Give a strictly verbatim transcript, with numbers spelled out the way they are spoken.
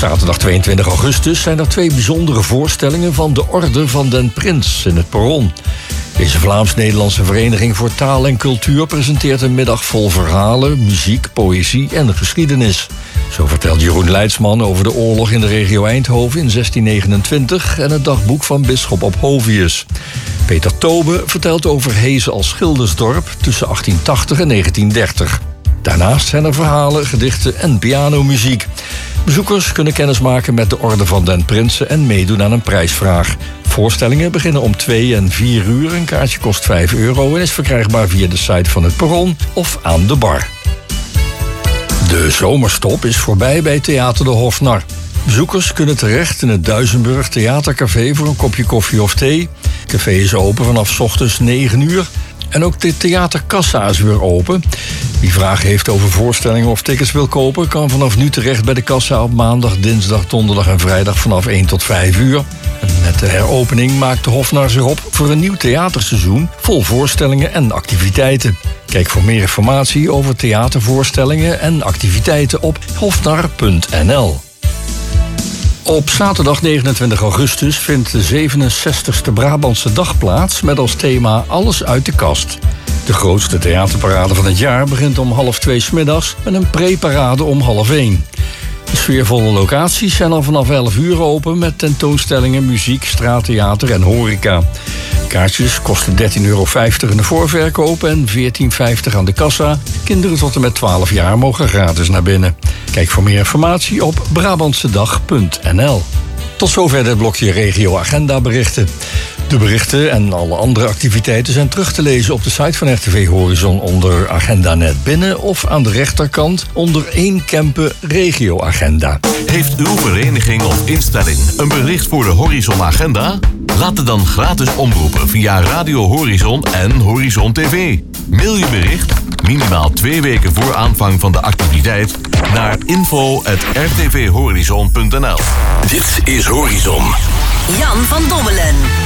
zaterdag tweeëntwintig augustus zijn er twee bijzondere voorstellingen van de Orde van den Prins in het Perron. Deze Vlaams-Nederlandse Vereniging voor Taal en Cultuur presenteert een middag vol verhalen, muziek, poëzie en geschiedenis. Zo vertelt Jeroen Leidsman over de oorlog in de regio Eindhoven in zestien negenentwintig en het dagboek van bisschop Ophovius. Peter Tobe vertelt over Hezen als schildersdorp tussen achttien tachtig en negentien dertig. Daarnaast zijn er verhalen, gedichten en pianomuziek. Bezoekers kunnen kennismaken met de Orde van den Prinsen en meedoen aan een prijsvraag. Voorstellingen beginnen om twee en vier uur. Een kaartje kost vijf euro en is verkrijgbaar via de site van het Perron of aan de bar. De zomerstop is voorbij bij Theater de Hofnar. Bezoekers kunnen terecht in het Duisenburg Theatercafé voor een kopje koffie of thee. Het café is open vanaf 's ochtends negen uur. En ook de theaterkassa is weer open. Wie vragen heeft over voorstellingen of tickets wil kopen, kan vanaf nu terecht bij de kassa op maandag, dinsdag, donderdag en vrijdag vanaf één tot vijf uur. En met de heropening maakt de Hofnar zich op voor een nieuw theaterseizoen vol voorstellingen en activiteiten. Kijk voor meer informatie over theatervoorstellingen en activiteiten op hofnar punt n l. Op zaterdag negenentwintig augustus vindt de zevenenzestigste Brabantse Dag plaats met als thema Alles uit de kast. De grootste theaterparade van het jaar begint om half twee 's middags met een pre-parade om half één. De sfeervolle locaties zijn al vanaf elf uur open met tentoonstellingen, muziek, straattheater en horeca. Kaartjes kosten dertien euro vijftig in de voorverkoop en veertien vijftig aan de kassa. Kinderen tot en met twaalf jaar mogen gratis naar binnen. Kijk voor meer informatie op brabantsedag punt n l. Tot zover dit blokje Regio Agenda berichten. De berichten en alle andere activiteiten zijn terug te lezen op de site van R T V Horizon onder Agenda Net Binnen of aan de rechterkant onder één Kempen Regio Agenda. Heeft uw vereniging of instelling een bericht voor de Horizon Agenda? Laat het dan gratis omroepen via Radio Horizon en Horizon T V. Mail je bericht, minimaal twee weken voor aanvang van de activiteit, naar info at r t v horizon punt n l. Dit is Horizon. Jan van Dommelen.